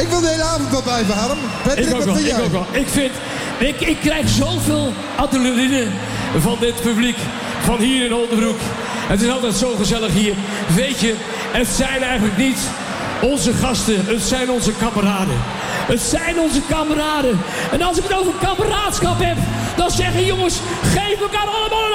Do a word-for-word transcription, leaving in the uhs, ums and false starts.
Ik wil de hele avond wel blijven, Harm. Patrick, ik ook wat wel, vind jij? ik ook wel. Ik vind... Ik, ik krijg zoveel adrenaline van dit publiek. Van hier in Oldenbroek. Het is altijd zo gezellig hier. Weet je, het zijn eigenlijk niet onze gasten. Het zijn onze kameraden. Het zijn onze kameraden. En als ik het over kameraadschap heb, dan zeggen jongens, geef elkaar allemaal een